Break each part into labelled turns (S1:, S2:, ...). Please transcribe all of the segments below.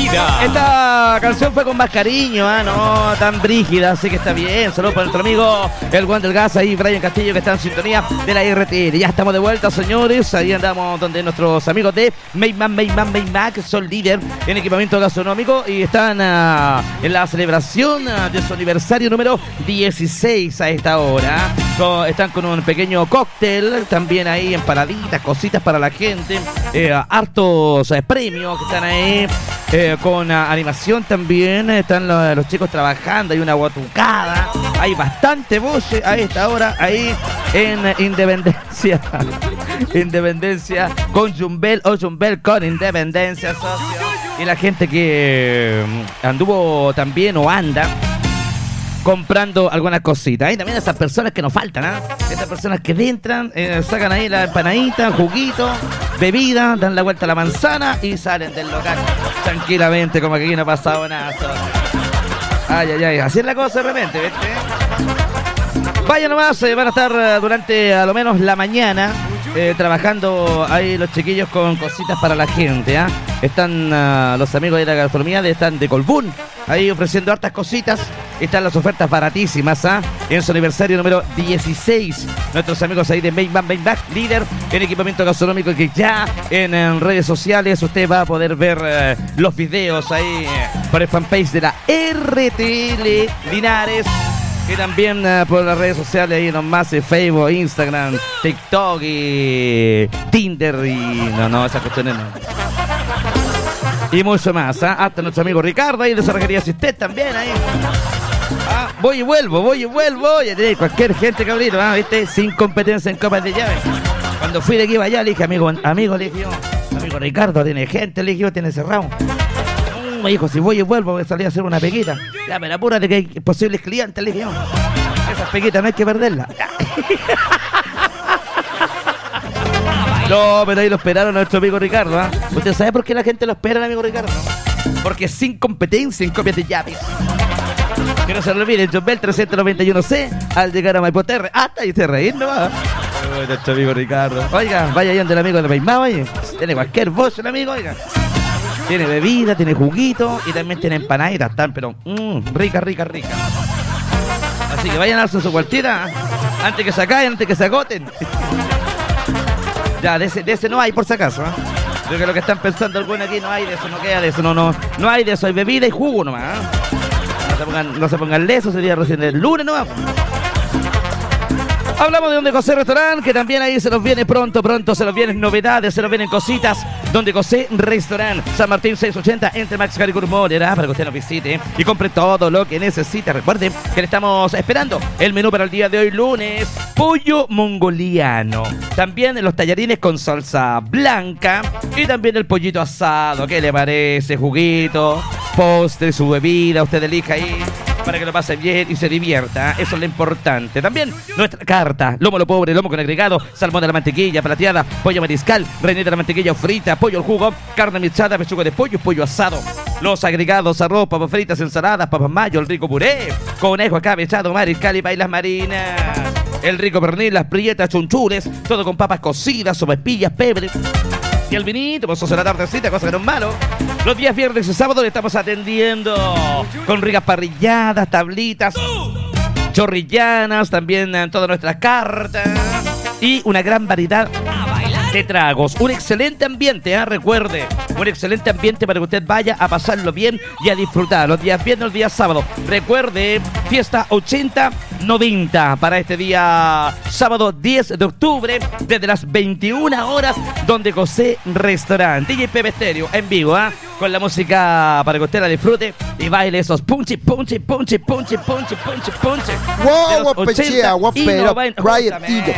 S1: vida.
S2: Esta canción fue con más cariño, no tan brígida, así que está bien. Saludos para nuestro amigo el Juan del Gas, ahí Brian Castillo, que está en sintonía de la RTL. Ya estamos de vuelta, señores. Ahí andamos donde nuestros amigos de Mayman, que son líder en equipamiento gastronómico y están en la celebración de su aniversario número 16 a esta hora. Están con un pequeño cóctel, también ahí empanaditas, cositas para la gente, hartos premios que están ahí, con animación también. Están los chicos trabajando, hay una guatucada, hay bastante voce a esta hora ahí en Independencia. Independencia con Jumbel o Jumbel con Independencia, socio. Y la gente que anduvo también o anda comprando algunas cositas. Y también esas personas que nos faltan, Esas personas que entran, sacan ahí la empanadita, juguito, bebida, dan la vuelta a la manzana y salen del local tranquilamente, como que aquí no ha pasado nada. Ay, así es la cosa de repente, ¿viste? Vaya nomás, van a estar durante a lo menos la mañana trabajando ahí los chiquillos con cositas para la gente, Están los amigos de la gastronomía, están de Colbún, ahí ofreciendo hartas cositas. Están las ofertas baratísimas, en su aniversario número 16. Nuestros amigos ahí de Mayman, líder en equipamiento gastronómico, que ya en redes sociales usted va a poder ver los videos ahí por el fanpage de la RTL Linares. Y también por las redes sociales ahí nomás, Facebook, Instagram, TikTok y Tinder y... No, esas cuestiones no. Y mucho más, hasta nuestro amigo Ricardo ahí de Cerrajería Sistet también ahí. Voy y vuelvo. Ya tenéis cualquier gente, cabrito, ¿viste? Sin competencia en copas de llave. Cuando fui de aquí para allá, le dije, amigo, le dije yo, amigo Ricardo, tiene gente, le dije yo, tiene cerrado. Me dijo, si voy y vuelvo, voy a salir a hacer una peguita. Ya, pero apúrate que hay posibles clientes, le dije yo. Esas peguitas no hay que perderlas. No, pero ahí lo esperaron a nuestro amigo Ricardo, ¿Usted sabe por qué la gente lo espera, amigo Ricardo? Porque sin competencia en copias de llaves. Que no se lo olviden, John Bell 391C, al llegar a Maipo Terre. Hasta ahí se reír nomás. Nuestro amigo Ricardo. Oiga, vaya ahí donde el amigo de Paimá, oye. Tiene cualquier voz el amigo, oiga. Tiene bebida, tiene juguito y también tiene empanaditas, pero rica. Así que vayan a darse su vueltita antes que se acaben, antes que se agoten. Ya, de ese no hay por si acaso, Creo que lo que están pensando algunos aquí, no hay de eso, no queda de eso, no hay de eso, hay bebida y jugo nomás, No se pongan lesos, sería recién el lunes nomás. Hablamos de Donde José Restaurant, que también ahí se nos viene pronto, se nos vienen novedades, se nos vienen cositas. Donde José Restaurant, San Martín 680, entre Max Caricur Morera, para que usted nos visite y compre todo lo que necesita. Recuerden que le estamos esperando el menú para el día de hoy, lunes, pollo mongoliano. También los tallarines con salsa blanca y también el pollito asado. ¿Qué le parece? Juguito, postre, su bebida, usted elija ahí, para que lo pase bien y se divierta. Eso es lo importante. También nuestra carta: lomo lo pobre, lomo con agregado, salmón de la mantequilla plateada, pollo mariscal, reineta de la mantequilla frita, pollo al jugo, carne mechada, pechuga de pollo, pollo asado. Los agregados: arroz, papas fritas, ensaladas, papas mayo, el rico puré, conejo acabechado, mariscal y pailas marinas, el rico pernil, las prietas, chunchures, todo con papas cocidas, sopaipillas, pebre. Y el vinito, pues eso la tardecita, cosa que no es malo. Los días viernes y sábados le estamos atendiendo con ricas parrilladas, tablitas, chorrillanas, también en todas nuestras cartas y una gran variedad de tragos. Un excelente ambiente, recuerde, un excelente ambiente para que usted vaya a pasarlo bien y a disfrutar los días viernes, los días sábados. Recuerde, fiesta 80-90 para este día sábado 10 de octubre desde las 21 horas, Donde José Restaurant. DJ Pepe Estéreo en vivo, con la música para que usted la disfrute y baile esos punchi.
S3: Wow, guapechea, guapero, rayetito.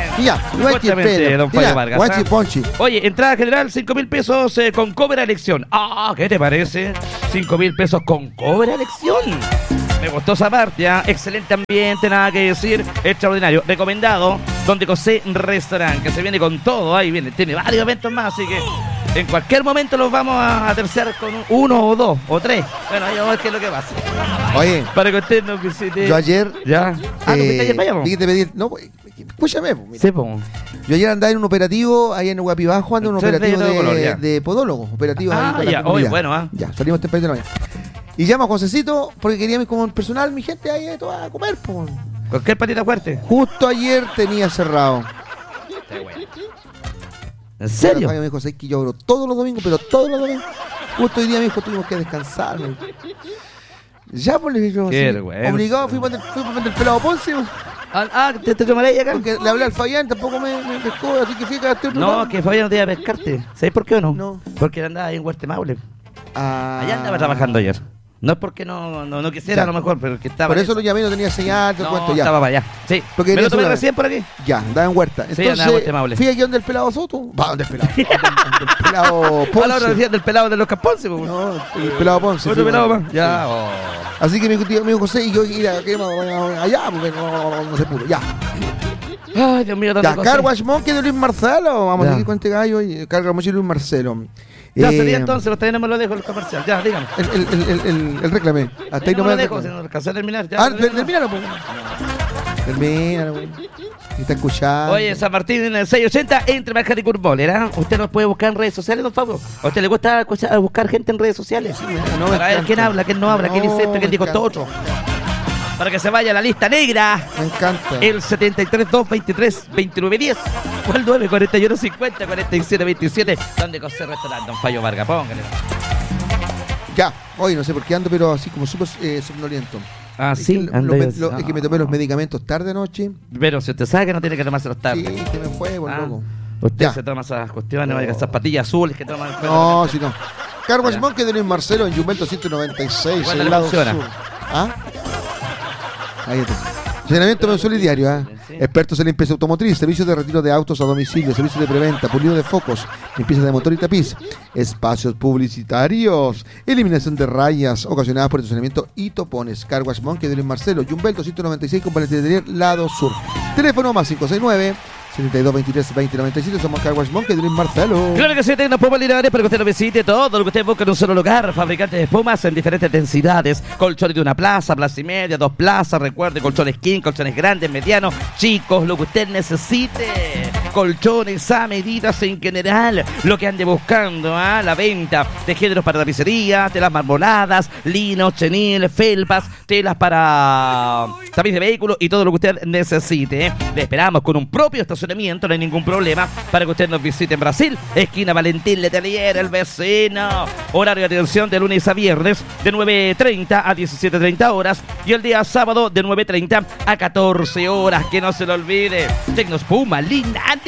S2: Oye, entrada general 5,000 pesos con cover a elección. ¿Qué te parece? 5,000 pesos con cover a elección. Me gustó esa parte, excelente ambiente, nada que decir, extraordinario. Recomendado, Donde José Restaurant, que se viene con todo, ahí viene, tiene varios eventos más, así que en cualquier momento los vamos a terciar con uno o dos o tres. Bueno, ahí vamos a ver qué es lo que pasa.
S3: Oye,
S2: para que usted nos visite.
S3: Yo ayer,
S2: ya. ¿No fuiste ayer para allá?
S3: Dije te pedí, no, Escúchame, pues, mira.
S2: Sí, pues.
S3: Yo ayer andaba en un operativo, ahí en Huapibajo, ando en un operativo de podólogos, operativos ahí con la comunidad.
S2: Bueno,
S3: Ya, salimos temprano de la mañana. Y llamo a Josecito porque quería como personal, mi gente ahí toda a comer, pues.
S2: Cualquier patita fuerte.
S3: Justo ayer tenía cerrado.
S2: ¿En serio?
S3: Me dijo, sé que yo abro todos los domingos, pero todos los domingos. Justo hoy día me dijo, tuvimos que descansar. Ya, pues le dije,
S2: qué vergüenza.
S3: Obligado, fui para el pelado Ponce.
S2: ¿te tomaré acá?
S3: Porque le hablé al Fabián, tampoco me pescó, así que fíjate otro
S2: No, que Fabián no te iba a pescarte. ¿Sabes por qué o no?
S3: No.
S2: Porque andaba ahí en Huertemaule. Allá andaba trabajando ayer. No es porque no quisiera, a lo mejor, pero que estaba.
S3: Por eso lo llamé, no tenía señal, te cuento ya.
S2: Estaba para allá. Sí,
S3: porque
S2: me lo tomé recién por aquí.
S3: Ya, andaba en Huerta. Entonces, fui aquí donde el pelado Soto. Va, donde el pelado. Donde el pelado Ponce.
S2: Ahora decían del pelado de los Ponce, pues.
S3: No, el pelado Ponce.
S2: Otro pelado más. Ya.
S3: Sí. Así que me dijo José, y yo ir allá, porque no se pudo. Ya.
S2: Ay, Dios mío,
S3: ya, Car Wash Monkey de Luis Marcelo. Vamos a seguir con este gallo. Car Wash Monkey de Luis Marcelo.
S2: Ya sería entonces, los talleres me lo dejo el comercial. Ya, dígame.
S3: El reclamé. Hasta ahí no me
S2: lo dejo, si no alcancé a terminar. Ya,
S3: termínalo, pues. Termínalo, pues. Está escuchando.
S2: Oye, San Martín en el 680 entre Marcar y Curboler. Usted nos puede buscar en redes sociales, don Pablo. ¿A usted le gusta buscar gente en redes sociales? Sí, para ver quién habla, quién no habla, quién dice esto, quién dijo esto otro. Para que se vaya a la lista negra.
S3: Me encanta.
S2: El 73-223-2910. O el 941-50-47-27. ¿Dónde conoce el restaurante, don Fallo Vargas? Póngale.
S3: Ya, hoy no sé por qué ando, pero así como súper somnoliento.
S2: Ah, sí,
S3: es que me tomé los medicamentos tarde anoche.
S2: Pero si usted sabe que no tiene que tomárselos tarde.
S3: Sí, que me fue, loco.
S2: Usted ya se toma esas cuestiones, no esas pastillas azules que toman.
S3: No, si no. Car Wash Monkey de Luis Marcelo en Jumento 196,
S2: bueno,
S3: el lado
S2: funciona.
S3: sur. ¿Ah? Ahí está. Llenamiento mensual y diario, sí. Expertos en limpieza automotriz, servicios de retiro de autos a domicilio, servicios de preventa, pulido de focos, limpieza de motor y tapiz, espacios publicitarios, eliminación de rayas ocasionadas por estacionamiento y topones. Car Wash Monkey de Luis Marcelo, Jumento 196 con paletería lado sur. Teléfono más 569 7223-2097. Somos Car Wash Monkey de Luis Marcelo.
S2: Claro que sí, tengo espumas Linares para que usted lo visite todo lo que usted busca en un solo lugar. Fabricantes de espumas en diferentes densidades. Colchones de una plaza, plaza y media, 2 plazas. Recuerde, colchones king, colchones grandes, medianos, chicos, lo que usted necesite. Colchones a medidas en general. Lo que ande buscando, la venta. Tejedros para tapicería, telas marmoladas, lino, chenil, felpas, telas para tapiz de vehículo y todo lo que usted necesite. Le esperamos con un propio estacionamiento, no hay ningún problema, para que usted nos visite en Brasil, esquina Valentín Letelier, el vecino. Horario de atención de lunes a viernes de 9:30 a 17:30 horas y el día sábado de 9:30 a 14 horas. Que no se lo olvide. Tecnospuma Linares.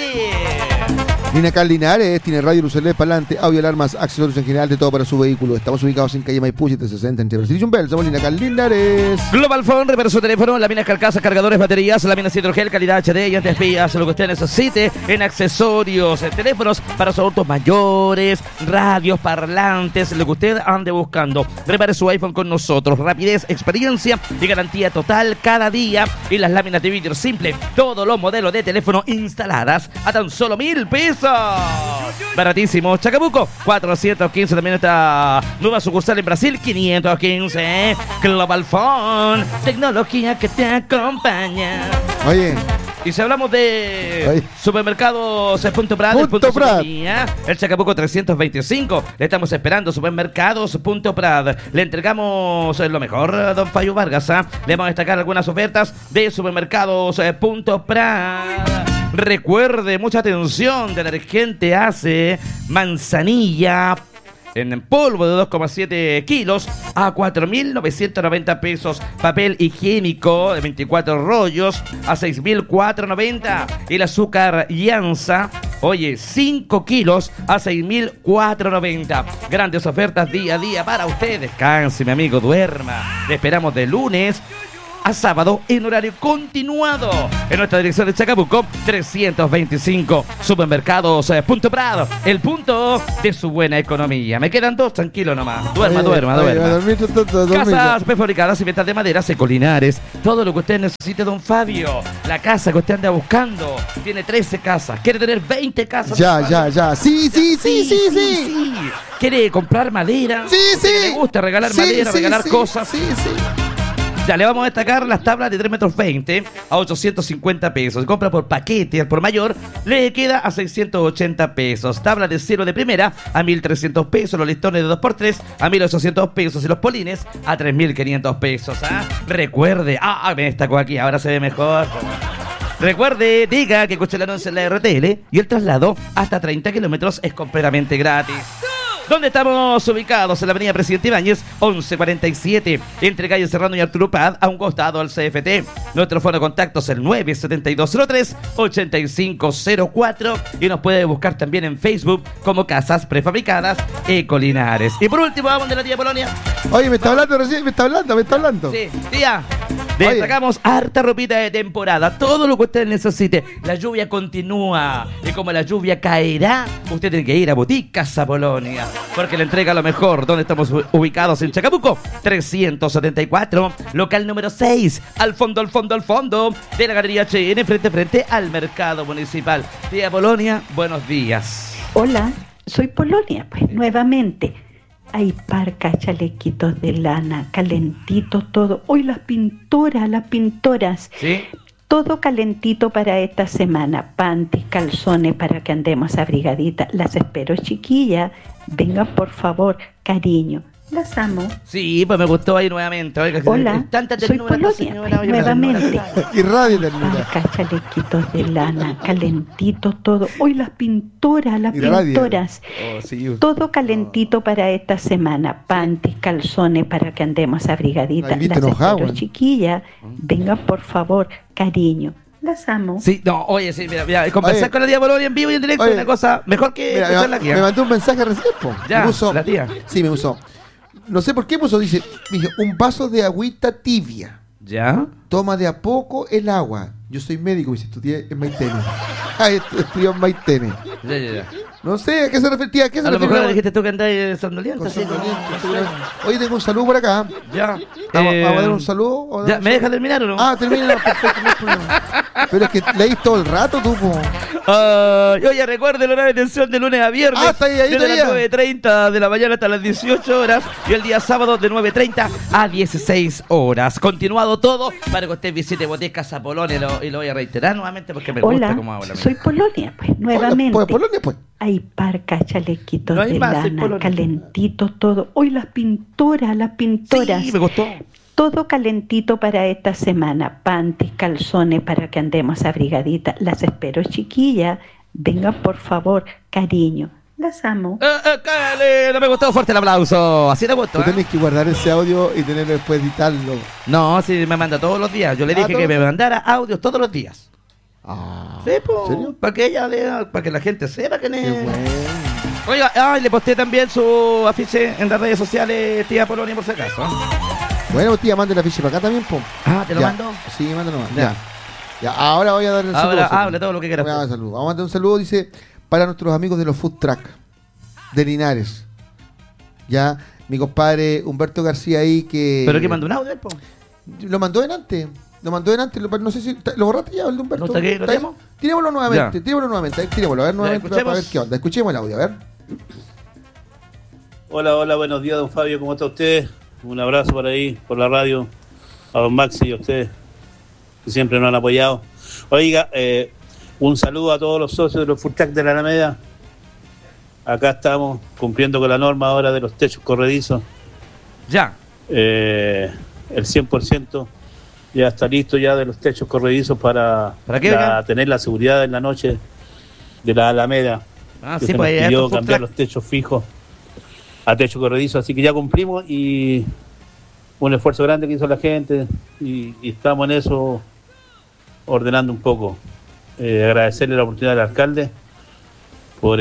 S3: Linacal Linares tiene radio, luz LED, parlante, audio, alarmas, accesorios en general de todo para su vehículo. Estamos ubicados en calle Maipú 760 entre Brasil y Jumbel. Somos Linacal Linares.
S2: Global Phone, repara su teléfono, láminas carcasas, cargadores, baterías, láminas hidrogel, calidad HD y antiespías, lo que usted necesite en accesorios, teléfonos para sus adultos mayores, radios, parlantes, lo que usted ande buscando. Repare su iPhone con nosotros. Rapidez, experiencia y garantía total cada día. Y las láminas de vidrio simple, todos los modelos de teléfono instaladas a tan solo 1.000 pesos. Baratísimo. Chacabuco 415, también está nueva sucursal en Brasil 515. Global Phone, tecnología que te acompaña.
S3: Oye,
S2: y si hablamos de supermercados Punto Prat, el Chacabuco 325, le estamos esperando. Supermercados Punto Prat, le entregamos lo mejor, don Fallo Vargas. Le vamos a destacar algunas ofertas de supermercados Punto Prat. Recuerde, mucha atención, detergente hace manzanilla en polvo de 2,7 kilos a 4.990 pesos. Papel higiénico de 24 rollos a 6.490. Y el azúcar Llanza, 5 kilos a 6.490. Grandes ofertas día a día para usted. Descanse, mi amigo, duerma. Le esperamos de lunes a sábado en horario continuado en nuestra dirección de Chacabuco 325. Supermercados Punto Prado, el punto de su buena economía. Me quedan 2, tranquilo nomás. Duerma. Casas prefabricadas y ventas de madera, Secolinares. Todo lo que usted necesite, don Fabio. La casa que usted anda buscando tiene 13 casas. Quiere tener 20 casas.
S3: Ya. Sí.
S2: ¿Quiere comprar madera?
S3: Sí.
S2: ¿Le gusta regalar madera, regalar cosas?
S3: Sí.
S2: Ya le vamos a destacar las tablas de 3,20 metros a 850 pesos. Compra por paquete al por mayor, le queda a 680 pesos. Tablas de cielo de primera a 1.300 pesos. Los listones de 2x3 a 1.800 pesos. Y los polines a 3.500 pesos. Recuerde, me destacó aquí, ahora se ve mejor. Recuerde, diga que escucha el anuncio en la RTL y el traslado hasta 30 kilómetros es completamente gratis. ¿Dónde estamos ubicados? En la avenida Presidente Ibáñez, 1147, entre calle Serrano y Arturo Prat, a un costado al CFT. Nuestro fono de contacto es el 97203-8504 y nos puede buscar también en Facebook como Casas Prefabricadas Ecolinares. Y por último, vamos de la tía Polonia.
S3: Oye, me está hablando recién, me está hablando.
S2: Sí, tía. Destacamos harta ropita de temporada, todo lo que usted necesite. La lluvia continúa y como la lluvia caerá, usted tiene que ir a Boutique Casa Polonia, porque le entrega lo mejor. ¿Dónde estamos ubicados? En Chacabuco 374, local número 6, al fondo de la Galería HN, frente al mercado municipal. Tía Polonia, buenos días.
S1: Hola, soy Polonia, pues nuevamente. Hay parcas, chalequitos de lana, calentito todo. Hoy las pintoras.
S2: ¿Sí?
S1: Todo calentito para esta semana. Panties, calzones para que andemos abrigaditas. Las espero, chiquilla. Vengan, por favor, cariño. Las amo.
S2: Sí, pues me gustó ahí nuevamente. Oiga,
S1: hola,
S2: tanta
S1: soy Polonia,
S2: señora,
S1: nuevamente.
S3: Y radio ternura.
S1: Parcas, chalequitos de lana, calentito todo. Hoy las pintoras.
S2: Oh, sí.
S1: Todo calentito para esta semana. Panties, calzones para que andemos abrigaditas.
S3: Ay,
S1: Las
S3: enojado,
S1: espero, chiquilla. Vengan, por favor, cariño. Las amo.
S2: Sí, no, oye, sí, mira, conversar con la tía Polonia en vivo y en directo es una cosa mejor que escuchar la tía.
S3: Me mandó un mensaje recién, po.
S2: Ya,
S3: me puso,
S2: la tía.
S3: Sí, me puso. No sé por qué puso, dice, un vaso de agüita tibia.
S2: ¿Ya?
S3: Toma de a poco el agua. Yo soy médico, dice, estudié en Maitene. Estudió en Maitene.
S2: Ya.
S3: No sé, ¿a qué se refería?
S2: A lo mejor le dijiste tú que andás sondoliente.
S3: Oye, tengo un saludo por acá.
S2: Ya.
S3: ¿Vamos a dar un saludo?
S2: Ya, ¿me dejas terminar o no?
S3: Termina, perfecto, no hay problema. Pero es que leí todo el rato, tú, po.
S2: Oye, recuerde el horario de atención de lunes a viernes.
S3: Está ahí,
S2: desde las 9:30 de la mañana hasta las 18 horas. Y el día sábado de 9:30 a 16 horas. Continuado todo para que usted visite Boutique Casa Polonia y lo voy a reiterar nuevamente porque me gusta cómo habla.
S1: Soy Polonia, pues, nuevamente.
S3: Hola, Polonia, pues.
S1: Hay parcas, chalequitos
S2: no hay
S1: de
S2: más,
S1: lana, calentito todo. Hoy las pintoras.
S2: Sí, me gustó.
S1: Todo calentito para esta semana. Panties, calzones para que andemos abrigaditas. Las espero, chiquilla. Vengan, por favor, cariño. Las amo.
S2: No me gustó, fuerte el aplauso. Así te gustó.
S3: Tú tenés que guardar ese audio y tener después editarlo.
S2: No, sí, me manda todos los días. Yo le dije que me mandara audios todos los días. Sí, po.
S3: ¿En serio?
S2: Para que ella lea, para que la gente sepa quién es.
S3: Qué bueno.
S2: Oiga, le posté también su afiche en las redes sociales, tía Polonia, por si acaso.
S3: Bueno, tía, mande la ficha para acá también, po.
S2: ¿Te lo mando?
S3: Sí, mándalo más.
S2: Ya.
S3: Ya, ahora voy a dar el saludo.
S2: Ahora hable todo lo que quieras.
S3: Vamos a mandar un saludo, dice, para nuestros amigos de los Food Truck de Linares. Ya, mi compadre Humberto García ahí que...
S2: ¿Pero que mandó un audio, po?
S3: Lo mandó delante. No sé si... ¿Lo borraste ya, el de Humberto?
S2: ¿No está aquí? ¿Lo tenemos?
S3: Tirémoslo nuevamente, a ver nuevamente para ver qué onda. Escuchemos el audio, a ver.
S4: Hola, buenos días, don Fabio, ¿cómo está usted? Un abrazo por ahí, por la radio, a don Maxi y a ustedes, que siempre nos han apoyado. Oiga, un saludo a todos los socios de los Food Truck de la Alameda. Acá estamos cumpliendo con la norma ahora de los techos corredizos.
S2: Ya.
S4: El 100% ya está listo ya de los techos corredizos para tener la seguridad en la noche de la Alameda.
S2: Sí, pues
S4: yo cambiar los techos fijos a techo corredizo, así que ya cumplimos y un esfuerzo grande que hizo la gente y estamos en eso ordenando un poco. Agradecerle la oportunidad al alcalde por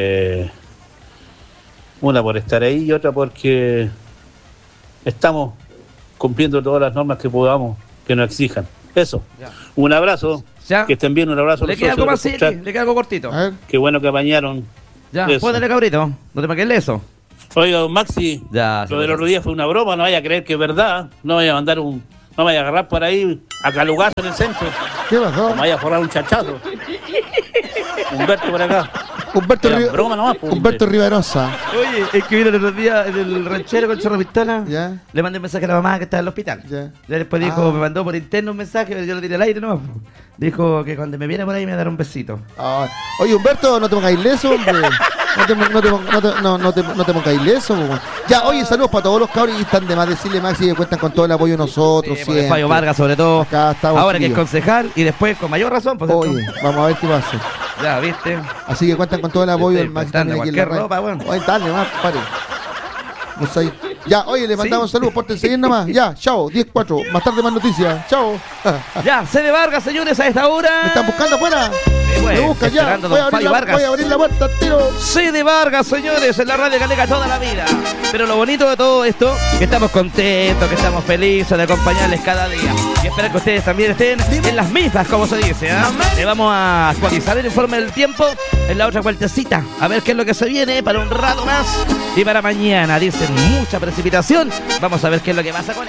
S4: una por estar ahí y otra porque estamos cumpliendo todas las normas que podamos, que nos exijan. Eso. Ya. Un abrazo. Ya. Que estén bien, un abrazo.
S2: Le queda algo más, le queda algo cortito.
S4: Qué bueno que apañaron.
S2: Ya, póngale, cabrito. No te maquilles eso.
S4: Oiga, don Maxi,
S2: ya,
S4: lo del otro día fue una broma, no vaya a creer que es verdad. No vaya a mandar no vaya a agarrar por ahí a calugazo en el centro.
S3: ¿Qué pasó?
S4: No vaya a forrar un chachazo. Humberto por acá.
S3: Humberto,
S4: Era broma nomás, pues,
S3: Humberto Rivarosa.
S2: Oye, es que vino el otro día en el ranchero con Chorro Pistola.
S3: Ya.
S2: Le mandé un mensaje a la mamá que está en el hospital.
S3: Ya.
S2: Y después dijo, me mandó por interno un mensaje, pero yo lo tiré al aire nomás. Dijo que cuando me viene por ahí me va a dar un besito.
S3: Ah, oye, Humberto, no te pongas ileso, hombre. No te pongas ileso. Ya, oye, saludos para todos los cabros y están de más decirle, Maxi, que cuentan con todo el apoyo de nosotros.
S2: Sí,
S3: siempre.
S2: Fabio Vargas, sobre todo.
S3: Acá estamos,
S2: ahora que es
S3: tío.
S2: concejal y después con mayor razón. Pues,
S3: Oye, vamos a ver qué pasa.
S2: ya, ¿viste?
S3: Así que cuentan con todo el apoyo del Maxi.
S2: Están de
S3: también aquí en la
S2: cualquier
S3: radio.
S2: ropa, bueno.
S3: Oye, dale, más, pare. No sé. Ya, oye, le mandamos saludos, pórtense bien nomás. Ya, chao, 10-4. Más tarde más noticias. Chao.
S2: Ya, Cede Vargas, señores, a esta hora.
S3: ¿Me están buscando afuera?
S2: Pues,
S3: Me buscan ya.
S2: esperando
S3: Voy
S2: don
S3: a
S2: Fabio Vargas.
S3: abrir la puerta, tiro.
S2: Cede Vargas, señores, en la radio Caneca toda la vida. Pero lo bonito de todo esto, que estamos contentos, que estamos felices de acompañarles cada día. Y espero que ustedes también estén en las mismas, como se dice. Le vamos a actualizar el informe del tiempo en la otra vueltecita. A ver qué es lo que se viene para un rato más. Y para mañana, dicen, mucha precipitación. Vamos a ver qué es lo que pasa con él.